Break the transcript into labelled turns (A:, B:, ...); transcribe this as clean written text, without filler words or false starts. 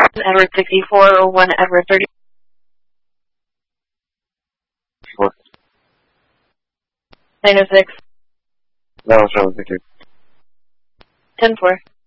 A: Edward 64 or 1 Edward 30. 906.
B: No, 762.
A: 10-4.